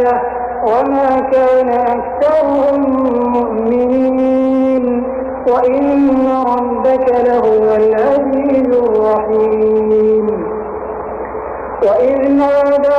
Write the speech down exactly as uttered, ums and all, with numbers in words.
وما كان أكثرهم مؤمنين وإن ربك لهو العزيز الرحيم. وإذ نادى